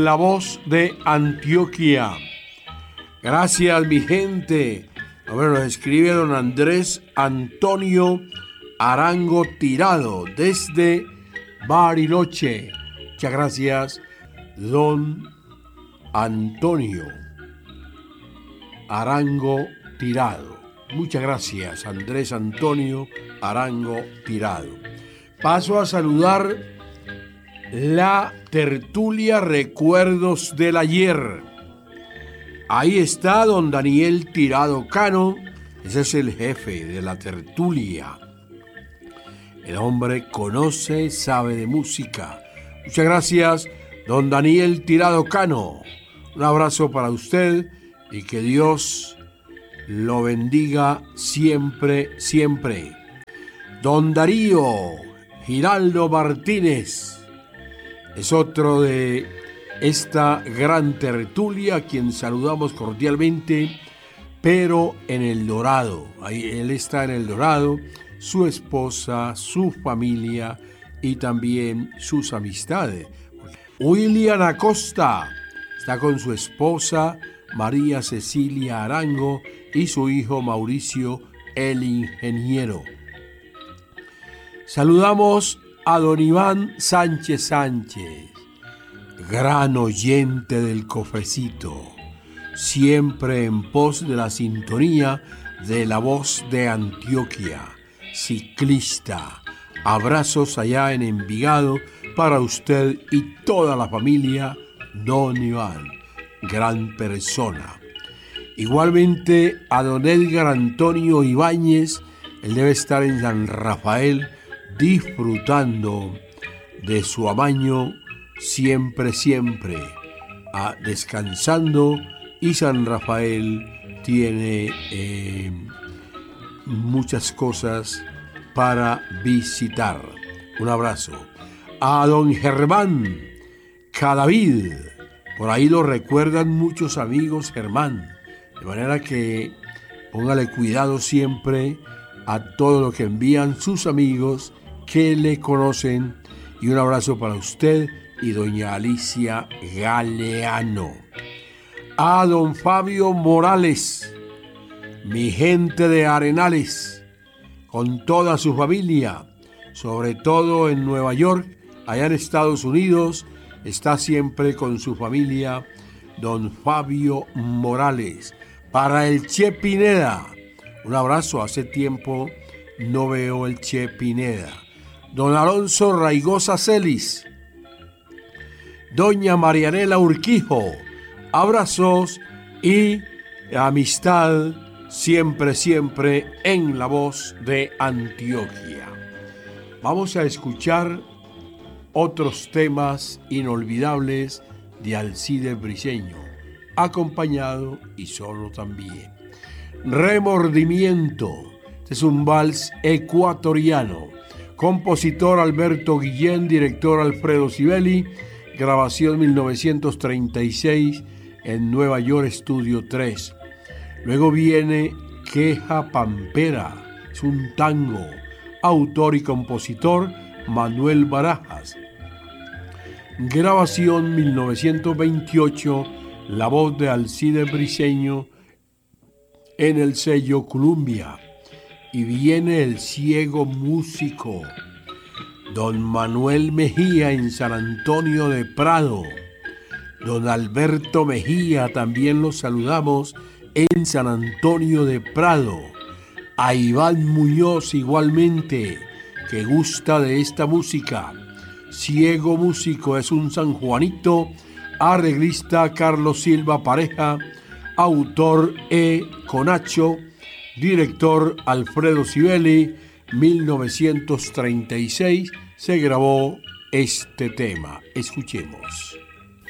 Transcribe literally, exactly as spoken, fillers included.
La voz de Antioquia. Gracias, mi gente. A ver, nos escribe don Andrés Antonio Arango Tirado desde Bariloche. Muchas gracias, don Antonio Arango Tirado. Muchas gracias, Andrés Antonio Arango Tirado. Paso a saludar la tertulia Recuerdos del Ayer. Ahí está don Daniel Tirado Cano. Ese es el jefe de la tertulia. El hombre conoce, sabe de música. Muchas gracias, don Daniel Tirado Cano. Un abrazo para usted y que Dios lo bendiga siempre, siempre. Don Darío Giraldo Martínez es otro de esta gran tertulia, a quien saludamos cordialmente, pero en El Dorado. Ahí él está en El Dorado, su esposa, su familia y también sus amistades. William Acosta está con su esposa María Cecilia Arango y su hijo Mauricio el ingeniero. Saludamos a don Iván Sánchez Sánchez, gran oyente del cofrecito, siempre en pos de la sintonía de La Voz de Antioquia, ciclista. Abrazos allá en Envigado para usted y toda la familia, don Iván, gran persona. Igualmente a don Edgar Antonio Ibáñez, él debe estar en San Rafael, disfrutando de su amaño siempre, siempre, ah, descansando, y San Rafael tiene eh, muchas cosas para visitar. Un abrazo. A don Germán Cadavid, por ahí lo recuerdan muchos amigos, Germán, de manera que póngale cuidado siempre a todo lo que envían sus amigos que le conocen, y un abrazo para usted y doña Alicia Galeano. A don Fabio Morales, mi gente de Arenales, con toda su familia, sobre todo en Nueva York, allá en Estados Unidos, está siempre con su familia don Fabio Morales. Para el Che Pineda, un abrazo, hace tiempo no veo el Che Pineda. Don Alonso Raigosa Celis, doña Marianela Urquijo, abrazos y amistad siempre, siempre en La Voz de Antioquia. Vamos a escuchar otros temas inolvidables de Alcides Briceño, acompañado y solo también. Remordimiento, este es un vals ecuatoriano. Compositor Alberto Guillén, director Alfredo Sibeli, grabación mil novecientos treinta y seis en Nueva York, Estudio tres. Luego viene Queja Pampera, es un tango, autor y compositor Manuel Barajas. Grabación mil novecientos veintiocho, la voz de Alcides Briceño en el sello Columbia. Y viene El Ciego Músico, don Manuel Mejía en San Antonio de Prado, don Alberto Mejía, también los saludamos en San Antonio de Prado, a Iván Muñoz igualmente, que gusta de esta música. Ciego Músico es un sanjuanito, arreglista Carlos Silva Pareja, autor E. Conacho, director Alfredo Sibeli, mil novecientos treinta y seis se grabó este tema. Escuchemos.